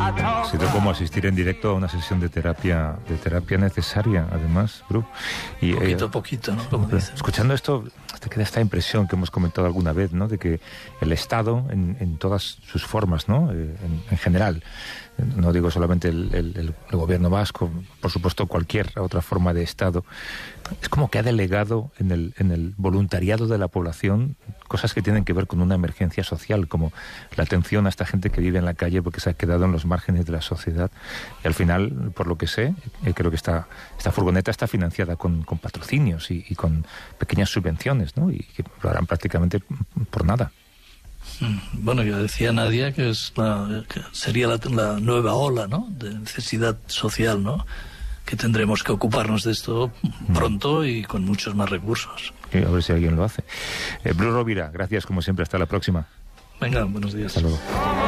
Ha sido como asistir en directo a una sesión de terapia necesaria, además, Bru. Y, poquito a poquito, ¿no? Como dicen. Escuchando esto, te queda esta impresión que hemos comentado alguna vez, ¿no? De que el Estado, en todas sus formas, ¿no? En general, no digo solamente el gobierno vasco, por supuesto cualquier otra forma de Estado, es como que ha delegado en el voluntariado de la población cosas que tienen que ver con una emergencia social, como la atención a esta gente que vive en la calle porque se ha quedado en los márgenes de la sociedad. Y al final, por lo que sé, creo que esta furgoneta está financiada con patrocinios y con pequeñas subvenciones, ¿no? Y que lo harán prácticamente por nada. Bueno, yo decía, Nadia, que sería la nueva ola, ¿no?, de necesidad social, ¿no?, que tendremos que ocuparnos de esto pronto y con muchos más recursos. A ver si alguien lo hace. Bru Rovira, gracias como siempre, hasta la próxima. Venga, buenos días. Hasta luego.